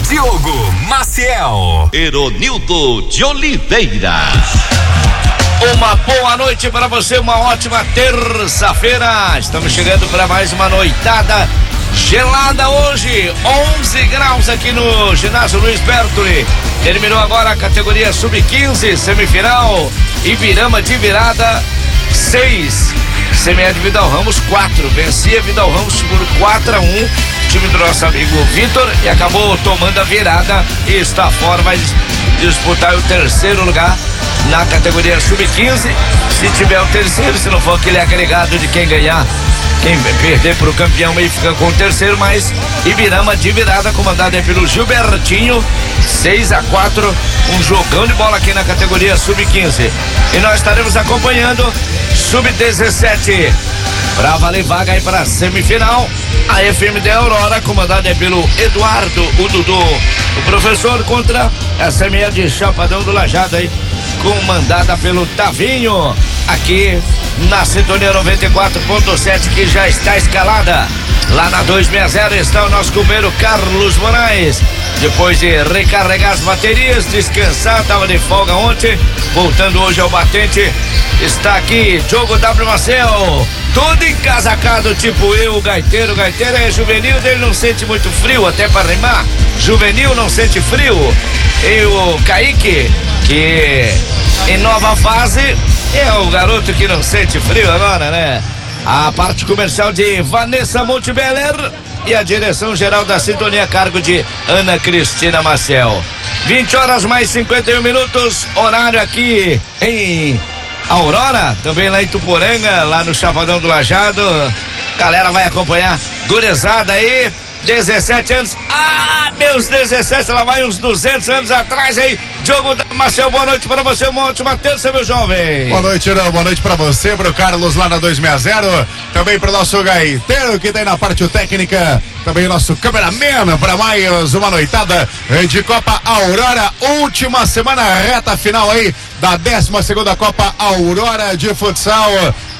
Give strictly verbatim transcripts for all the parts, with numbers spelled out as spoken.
Diogo Maciel, Eronildo de Oliveira. Uma boa noite para você, uma ótima terça-feira. Estamos chegando para mais uma noitada gelada hoje, onze graus aqui no ginásio Luiz Bertoli. Terminou agora a categoria sub quinze, semifinal, Ibirama de virada seis, C M E de Vidal Ramos quatro, vencia Vidal Ramos por quatro a um, time do nosso amigo Vitor, e acabou tomando a virada e está fora, vai disputar o terceiro lugar na categoria sub quinze, se tiver o terceiro, se não for aquele agregado de quem ganhar, quem perder pro campeão aí fica com o terceiro, mas Ibirama de virada, comandado aí pelo Gilbertinho, seis a quatro, um jogão de bola aqui na categoria sub quinze. E nós estaremos acompanhando sub dezessete para valer vaga aí para semifinal. A F M D Aurora, comandada pelo Eduardo, o Dudu, o professor, contra a S M E de Chapadão do Lajado aí, comandada pelo Tavinho, aqui na sintonia noventa e quatro ponto sete, que já está escalada. Lá na duzentos e sessenta está o nosso companheiro Carlos Moraes. Depois de recarregar as baterias, descansar, estava de folga ontem, voltando hoje ao batente, está aqui Diogo W. Marcel, todo encasacado, tipo eu, o gaiteiro. O gaiteiro é juvenil, ele não sente muito frio, até para rimar. Juvenil não sente frio. E o Kaique, que em nova fase é o garoto que não sente frio agora, né? A parte comercial de Vanessa Montebeller e a direção geral da sintonia a cargo de Ana Cristina Marcel. vinte horas mais cinquenta e um minutos, horário aqui em Aurora, também lá em Tuporanga, lá no Chapadão do Lajado. Galera vai acompanhar, gurizada aí, dezessete anos. Ah, meus dezessete, lá vai uns duzentos anos atrás aí. Diogo Marcel, boa noite para você, uma ótima terça, meu jovem. Boa noite, Irã, boa noite para você, pro Carlos lá na duzentos e sessenta, também pro nosso gaiteiro que tem na parte técnica, também o nosso cameraman para mais uma noitada de Copa Aurora, última semana, reta final aí da décima segunda Copa Aurora de futsal.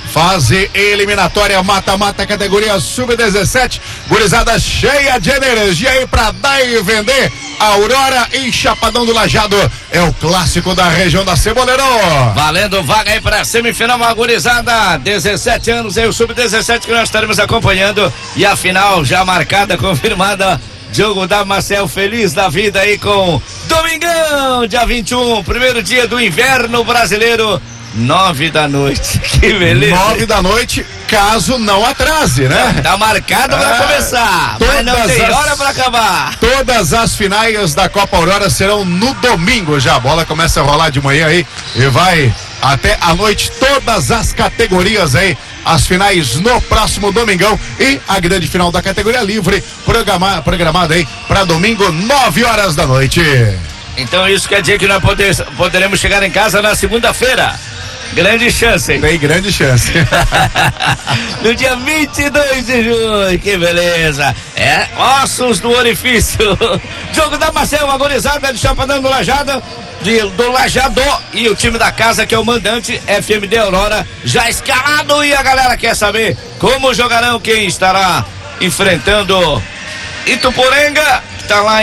Fase eliminatória, mata-mata, categoria sub dezessete, gurizada cheia de energia aí pra dar e vender. Aurora e Chapadão do Lajado é o clássico da região da Ceboleiro. Valendo vaga aí pra semifinal, uma gurizada, dezessete anos aí, o sub dezessete que nós estaremos acompanhando, e a final já marcada, confirmada. Diogo da Marcel, feliz da vida aí com domingão, dia vinte e um, primeiro dia do inverno brasileiro. Nove da noite, que beleza. Nove da noite, caso não atrase, né? Tá marcado pra ah, começar, mas não tem as, hora pra acabar. Todas as finais da Copa Aurora serão no domingo já. A bola começa a rolar de manhã aí e vai até a noite. Todas as categorias aí, as finais no próximo domingão, e a grande final da categoria livre programa, programada aí pra domingo, nove horas da noite. Então isso quer dizer que nós poder, poderemos chegar em casa na segunda-feira. Grande chance, hein? Tem grande chance. No dia vinte e dois de junho, que beleza. É, ossos do orifício. Jogo da Marcel, agonizada de Chapadão do Lajado, de, do Lajado, e o time da casa, que é o mandante, F M D Aurora, já escalado. E a galera quer saber como jogarão, quem estará enfrentando Ituporanga, que tá lá